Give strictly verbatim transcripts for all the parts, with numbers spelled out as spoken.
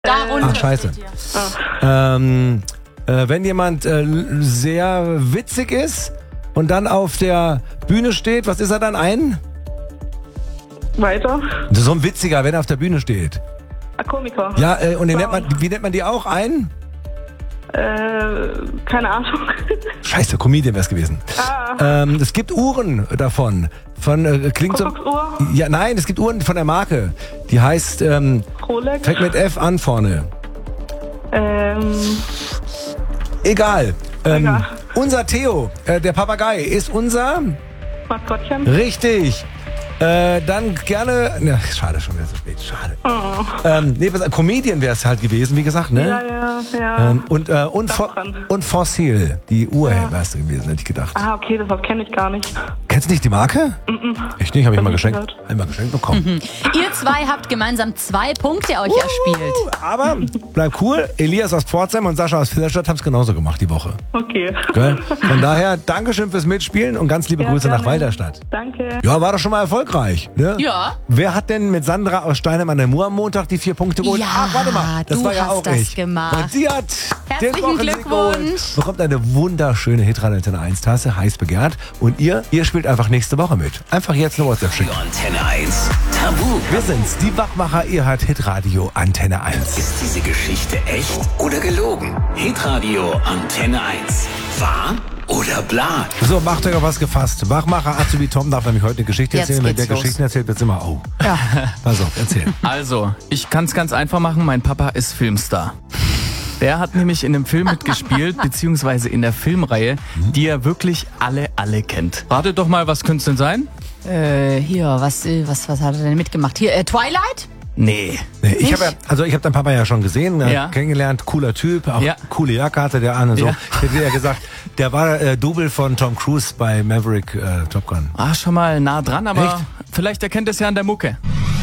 Da unten. Ach, scheiße. Ähm, äh, wenn jemand äh, sehr witzig ist und dann auf der Bühne steht, was ist er dann? Ein? Weiter. So ein Witziger, wenn er auf der Bühne steht. Ein Komiker. Ja, äh, und den nennt man, wie nennt man die auch? Ein? Äh, keine Ahnung. Scheiße, Comedian wär's gewesen. Ah. Ähm, es gibt Uhren davon. Von, äh, klingt so. Kuckucksuhr? Ja, nein, es gibt Uhren von der Marke. Die heißt, ähm, Rolex? fängt mit F an vorne. Ähm, Egal. Ähm, Egal. Unser Theo, äh, der Papagei, ist unser... Maskottchen? Richtig. Äh, dann gerne... Ja, schade, schon wieder so spät. Schade. Oh. Ähm, nee, was, Comedian wäre es halt gewesen, wie gesagt, ne? Ja, ja, ja. Ähm, und, äh, und, Fo dran. und Fossil, die Uhr ja. wärst du gewesen, hätte ich gedacht. Ah, okay, das kenne ich gar nicht. Kennst du nicht die Marke? Mm-mm. Ich nicht, habe ich Hab mal ich geschenkt. gehört. Hab ich mal geschenkt bekommen. Mhm. Ihr zwei habt gemeinsam zwei Punkte euch erspielt. Aber bleib cool. Elias aus Pforzheim und Sascha aus Filderstadt haben es genauso gemacht die Woche. Okay. Gell? Von daher, Dankeschön fürs Mitspielen und ganz liebe Ja, Grüße nach gerne. Walderstadt. Danke. Ja, war doch schon mal erfolgreich. Ne? Ja. Wer hat denn mit Sandra aus Steinem an der Mur am Montag die vier Punkte geholt? Ja, Ach, warte mal, das du war ja hast auch das ich. gemacht. Und sie hat den Herzlichen Wochensieg Glückwunsch. geholt. Bekommt eine wunderschöne Hitradio Antenne eins Tasse, heiß begehrt. Und ihr, ihr spielt einfach nächste Woche mit. Einfach jetzt eine WhatsApp schicken. Antenne eins. Tabu. Wir sind's, die Wachmacher, ihr hört Hitradio Antenne eins. Ist diese Geschichte echt oder gelogen? Hitradio Antenne eins. Wahr oder bla? So, macht euch auf was gefasst. Wachmacher Azubi Tom darf nämlich heute eine Geschichte Jetzt erzählen. Wenn geht's der los. Geschichten erzählt, wird's immer, oh. Ja. Pass auf, erzähl. Also, ich kann es ganz einfach machen. Mein Papa ist Filmstar. Der hat nämlich in einem Film mitgespielt, beziehungsweise in der Filmreihe, die er wirklich alle, alle kennt. Ratet doch mal, was könnte es denn sein? Äh, hier, was, äh, was, was hat er denn mitgemacht? Hier, äh, Twilight? Nee. Nee, ich habe ja, also ich habe deinen Papa ja schon gesehen, äh, Ja. kennengelernt, cooler Typ, auch Ja. coole Jacke hatte der an und so. Ja. Ich hätte ja gesagt, der war äh, Double von Tom Cruise bei Maverick äh, Top Gun. Ah, schon mal nah dran, aber Echt? vielleicht erkennt es ja an der Mucke.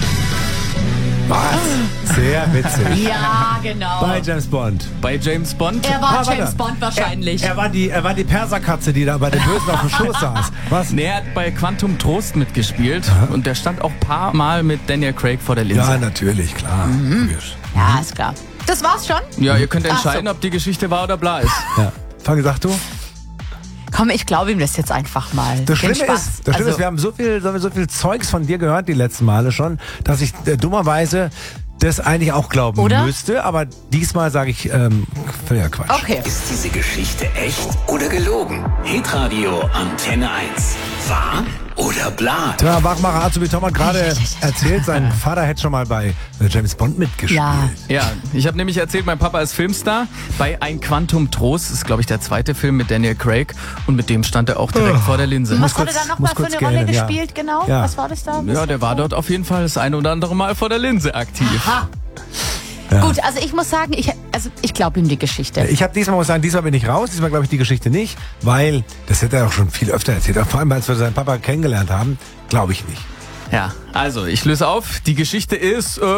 Was? Sehr witzig. Ja, genau. Bei James Bond. Bei James Bond? Er war Ah, warte. James Bond wahrscheinlich. Er, er, war die, er war die Perserkatze, die da bei den Bösen auf dem Schoß saß. Was? Nee, er hat bei Quantum Trost mitgespielt und der stand auch ein paar Mal mit Daniel Craig vor der Linse. Ja, natürlich, klar. Logisch. Ja, ist klar. Das war's schon? Ja, ihr könnt Ach entscheiden, so. ob die Geschichte wahr oder bla ist. Ja. Fange, sag du? Komm, ich glaube ihm das jetzt einfach mal. Das Den Schlimme, Spaß. ist, das Schlimme Also, ist, wir haben so viel, so, so viel Zeugs von dir gehört die letzten Male schon, dass ich äh, dummerweise das eigentlich auch glauben Oder? müsste. Aber diesmal sage ich, ähm, völliger Quatsch. Okay. Ist diese Geschichte echt oder gelogen? Hitradio Antenne eins. Wahr oder bla? Tja, Wachmacher Azubi Tom hat gerade erzählt, sein Vater hätte schon mal bei äh, James Bond mitgespielt. Ja. Ja, ich habe nämlich erzählt, mein Papa ist Filmstar. Bei Ein Quantum Trost, das ist glaube ich der zweite Film mit Daniel Craig und mit dem stand er auch direkt vor der Linse. Was kurz- hat er da muss nochmal für kurz eine Rolle gähnen, ja. gespielt, genau? Ja. Was war das da? Ja, der war dort auf jeden Fall das ein oder andere Mal vor der Linse aktiv. Ha. Gut, also ich muss sagen, ich, also ich glaube ihm die Geschichte. Ich habe diesmal, muss ich sagen, diesmal bin ich raus. Diesmal glaube ich die Geschichte nicht, weil, das hätte er auch schon viel öfter erzählt. Vor allem, als wir seinen Papa kennengelernt haben, glaube ich nicht. Ja, also ich löse auf. Die Geschichte ist äh,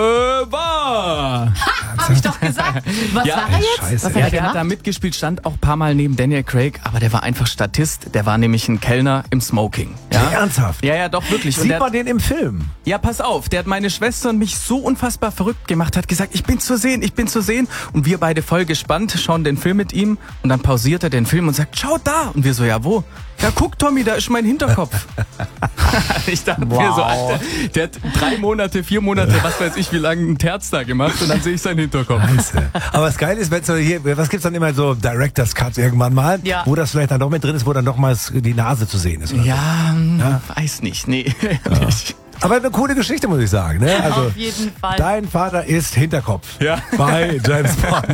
wahr. Hab ich doch gesagt. Was Ja, war er jetzt? Scheiße. Was hat Ja, er der hat da gemacht? mitgespielt, stand auch ein paar Mal neben Daniel Craig, aber der war einfach Statist. Der war nämlich ein Kellner im Smoking. Ja, Ernsthaft? ja, ja doch wirklich. Und Sieht der, man den im Film? ja, pass auf, der hat meine Schwester und mich so unfassbar verrückt gemacht, hat gesagt, ich bin zu sehen, ich bin zu sehen. Und wir beide voll gespannt, schauen den Film mit ihm und dann pausiert er den Film und sagt, schau da. Und wir so, ja, wo? Ja, guck, Tommy, da ist mein Hinterkopf. Ich dachte mir so, Alter, der hat drei Monate, vier Monate, was weiß ich, wie lange ein Terz da gemacht und dann sehe ich seinen Hinterkopf. Scheiße. Aber das Geile ist, wenn so hier, was gibt's dann immer so Director's Cuts irgendwann mal, Ja. wo das vielleicht dann doch mit drin ist, wo dann noch mal die Nase zu sehen ist. Oder so. Ja, Ja. weiß nicht, nee. nicht. Aber eine coole Geschichte, muss ich sagen. Ne? Also, Auf jeden Fall. dein Vater ist Hinterkopf. Ja. Bei James Bond.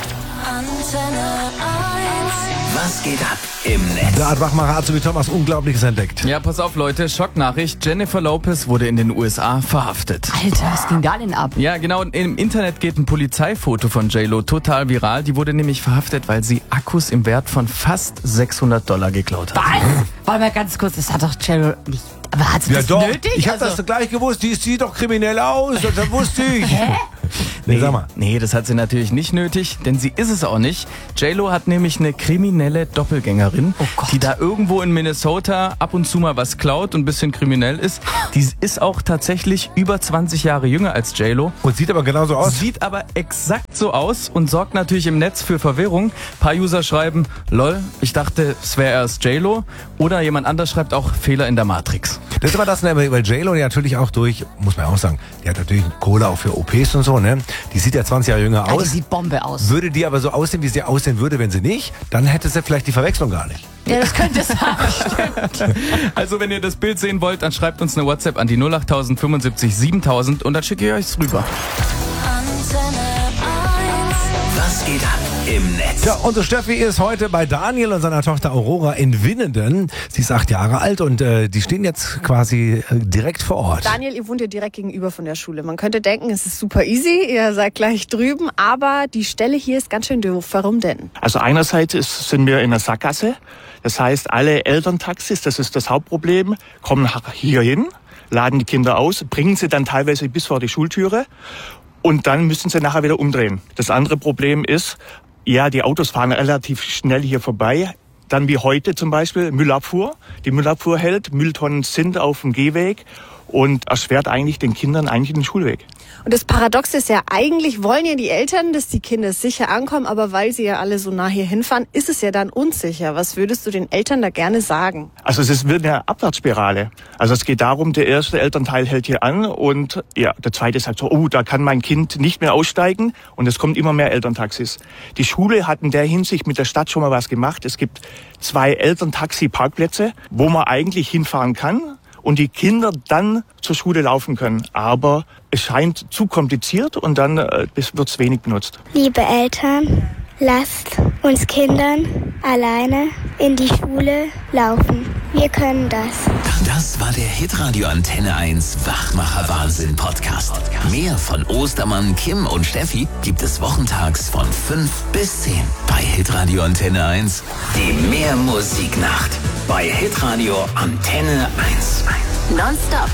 Was geht ab im Netz? Da hat Wachmacher Azubi Tom was Unglaubliches entdeckt. Ja, pass auf, Leute, Schocknachricht. Jennifer Lopez wurde in den U S A verhaftet. Alter, was ging da denn ab? Ja, genau, im Internet geht ein Polizeifoto von J-Lo total viral. Die wurde nämlich verhaftet, weil sie Akkus im Wert von fast sechshundert Dollar geklaut hat. Was? Warte mal ganz kurz, das hat doch Cheryl nicht. Aber hat sie Ja das doch, nötig? ich habe Also- das gleich gewusst, die sieht doch kriminell aus, das wusste ich. Hä? Nee, sag mal. Nee, das hat sie natürlich nicht nötig, denn sie ist es auch nicht. J-Lo hat nämlich eine kriminelle Doppelgängerin, Oh Gott. die da irgendwo in Minnesota ab und zu mal was klaut und ein bisschen kriminell ist. Die ist auch tatsächlich über zwanzig Jahre jünger als J-Lo. Und sieht aber genauso aus. Sieht aber exakt so aus und sorgt natürlich im Netz für Verwirrung. Ein paar User schreiben, lol, ich dachte, es wäre erst J-Lo. Oder jemand anders schreibt auch, Fehler in der Matrix. Das ist aber das, ne, weil J-Lo ja natürlich auch durch, muss man auch sagen, die hat natürlich Kohle auch für O Ps und so, ne? Die sieht ja zwanzig Jahre jünger Ja, die aus. sieht Bombe aus. Würde die aber so aussehen, wie sie aussehen würde, wenn sie nicht, dann hätte sie vielleicht die Verwechslung gar nicht. Ja, das könnte sein. Stimmt. Also wenn ihr das Bild sehen wollt, dann schreibt uns eine WhatsApp an die null acht null null fünf sieben siebentausend und dann schicke ich euch's rüber. Was geht ab im Netz? Ja, unsere Steffi ist heute bei Daniel und seiner Tochter Aurora in Winnenden. Sie ist acht Jahre alt und äh, die stehen jetzt quasi äh, direkt vor Ort. Daniel, ihr wohnt ja direkt gegenüber von der Schule. Man könnte denken, es ist super easy, ihr seid gleich drüben, aber die Stelle hier ist ganz schön doof. Warum denn? Also einerseits ist, sind wir in einer Sackgasse. Das heißt, alle Elterntaxis, das ist das Hauptproblem, kommen hier hin, laden die Kinder aus, bringen sie dann teilweise bis vor die Schultüre und dann müssen sie nachher wieder umdrehen. Das andere Problem ist, ja, die Autos fahren relativ schnell hier vorbei. Dann wie heute zum Beispiel Müllabfuhr. Die Müllabfuhr hält, Mülltonnen sind auf dem Gehweg und erschwert eigentlich den Kindern eigentlich den Schulweg. Und das Paradox ist ja, eigentlich wollen ja die Eltern, dass die Kinder sicher ankommen, aber weil sie ja alle so nah hier hinfahren, ist es ja dann unsicher. Was würdest du den Eltern da gerne sagen? Also es wird eine Abwärtsspirale. Also es geht darum, der erste Elternteil hält hier an und ja, der zweite sagt so, oh, da kann mein Kind nicht mehr aussteigen und es kommt immer mehr Elterntaxis. Die Schule hat in der Hinsicht mit der Stadt schon mal was gemacht. Es gibt zwei Elterntaxi-Parkplätze, wo man eigentlich hinfahren kann und die Kinder dann zur Schule laufen können. Aber es scheint zu kompliziert und dann äh, wird es wenig benutzt. Liebe Eltern, lasst uns Kindern alleine in die Schule laufen. Wir können das. Das war der Hitradio Antenne eins Wachmacher Wahnsinn Podcast. Mehr von Ostermann, Kim und Steffi gibt es wochentags von fünf bis zehn bei Hitradio Antenne eins. Die Mehrmusiknacht bei Hitradio Antenne eins. Nonstop